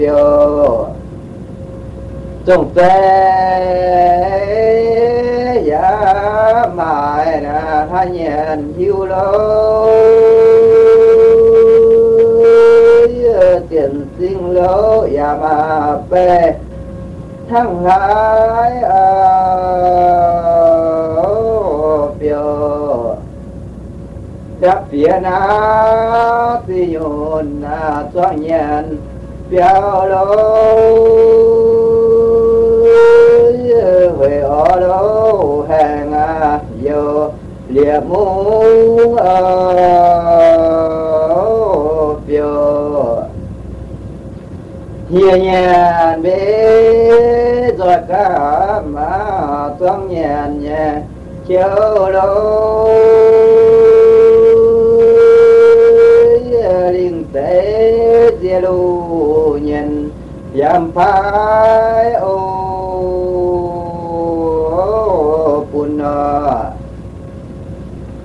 Yo trong thế giá mãi là tha nhàn hiu lối tiền sinh lối ya mà bê thăng hải biểu đáp phía na thì nhồn na choang nhàn biểu lối về ở đâu hàng giờ liệp mũ biểu hiền nhàn bế rồi cả mà toang nhàn nhẹ chiều lối linh tế dia lu nhìn yam phai ô bùn